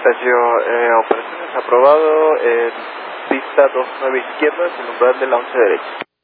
Sergio, operaciones aprobado, pista 29 izquierda, sin umbral de la 11 derecha.